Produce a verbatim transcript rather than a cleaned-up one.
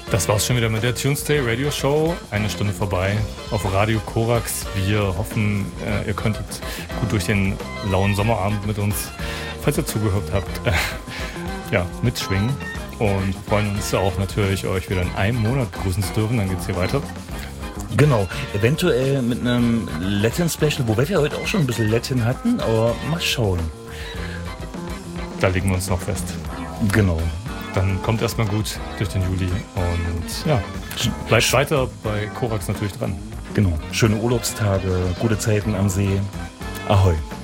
Das war's schon wieder mit der Tuesday Radio Show. Eine Stunde vorbei auf Radio Korax. Wir hoffen, ihr könntet gut durch den lauen Sommerabend mit uns, falls ihr zugehört habt, äh, ja, mitschwingen. Und freuen uns auch natürlich, euch wieder in einem Monat begrüßen zu dürfen. Dann geht's hier weiter. Genau, eventuell mit einem Latin-Special, wobei wir heute auch schon ein bisschen Latin hatten, aber mal schauen. Da legen wir uns noch fest. Genau. Dann kommt erstmal gut durch den Juli und ja, bleibt weiter bei Korax natürlich dran. Genau, schöne Urlaubstage, gute Zeiten am See. Ahoi.